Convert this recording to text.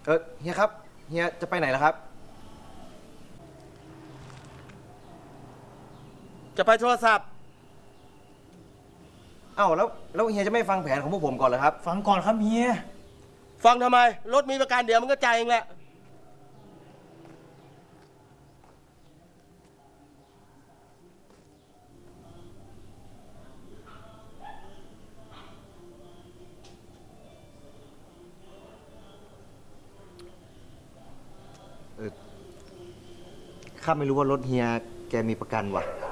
เฮียครับเฮียจะไปไหนล่ะครับจะไปโทรศัพท์เอ้าแล้วเฮียจะไม่ฟังแผนของพวกผมก่อนเหรอครับฟังก่อนครับเฮียฟังทำไมรถมีประกันเดี๋ยวมันก็จ่ายเองแหละข้าไม่รู้ว่ารถเฮียแกมีประกันว่ะ